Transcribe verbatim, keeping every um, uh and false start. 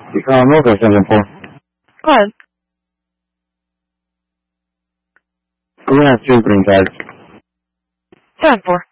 Uh, Milka seven four. Go ahead. We have two green tags. seven four.